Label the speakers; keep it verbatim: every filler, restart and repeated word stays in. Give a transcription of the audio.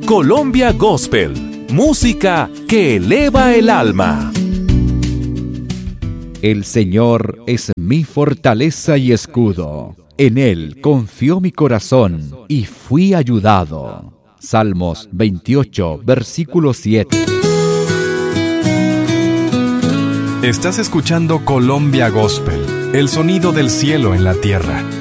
Speaker 1: Colombia Gospel, música que eleva el alma.
Speaker 2: El Señor es mi fortaleza y escudo. En Él confió mi corazón y fui ayudado. Salmos veintiocho, versículo siete.
Speaker 3: Estás escuchando Colombia Gospel, el sonido del cielo en la tierra.